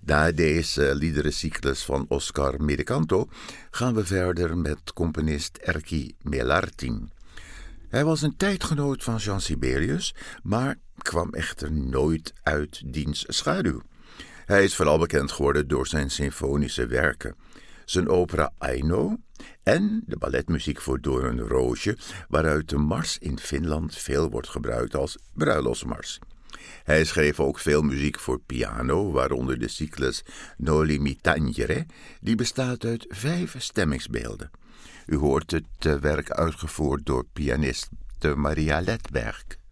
Na deze liederencyclus van Oscar Medicanto gaan we verder met componist Erkki Melartin. Hij was een tijdgenoot van Jean Sibelius, maar kwam echter nooit uit diens schaduw. Hij is vooral bekend geworden door zijn symfonische werken, zijn opera Aino en de balletmuziek voor Doornroosje, waaruit de mars in Finland veel wordt gebruikt als bruiloftsmars. Hij schreef ook veel muziek voor piano, waaronder de cyclus Noli mi tangere, die bestaat uit 5 stemmingsbeelden. U hoort het werk uitgevoerd door pianist Maria Ledberg.